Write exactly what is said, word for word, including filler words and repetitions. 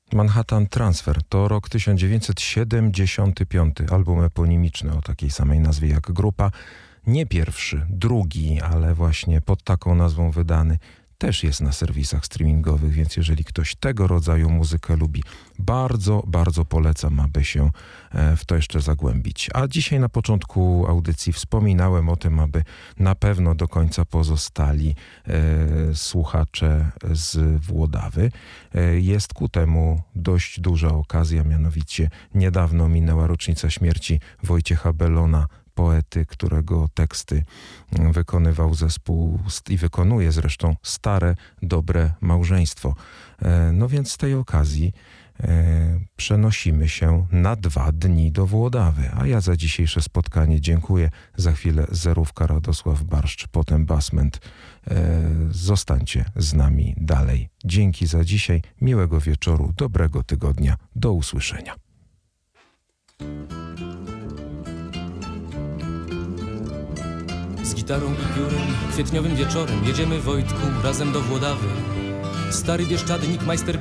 Manhattan Transfer to rok tysiąc dziewięćset siedemdziesiąty piąty, album eponimiczny o takiej samej nazwie jak grupa. Nie pierwszy, drugi, ale właśnie pod taką nazwą wydany, też jest na serwisach streamingowych, więc jeżeli ktoś tego rodzaju muzykę lubi, bardzo, bardzo polecam, aby się w to jeszcze zagłębić. A dzisiaj na początku audycji wspominałem o tym, aby na pewno do końca pozostali e, słuchacze z Włodawy. E, jest ku temu dość duża okazja, mianowicie niedawno minęła rocznica śmierci Wojciecha Bellona, poety, którego teksty wykonywał zespół i wykonuje zresztą Stare, Dobre Małżeństwo. No więc z tej okazji przenosimy się na dwa dni do Włodawy, a ja za dzisiejsze spotkanie dziękuję. Za chwilę zerówka, Radosław Barszcz, potem Basment. Zostańcie z nami dalej. Dzięki za dzisiaj, miłego wieczoru, dobrego tygodnia, do usłyszenia. Z gitarą i piórem, kwietniowym wieczorem jedziemy, Wojtku, razem do Włodawy. Stary bieszczadnik, majster